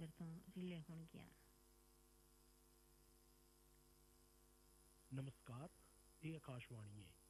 ਨਗਰ ਤੋਂ ਰਿਲੇ ਹੋਣਗੀਆਂ। ਨਮਸਕਾਰ, ਇਹ ਆਕਾਸ਼ਵਾਣੀ ਹੈ।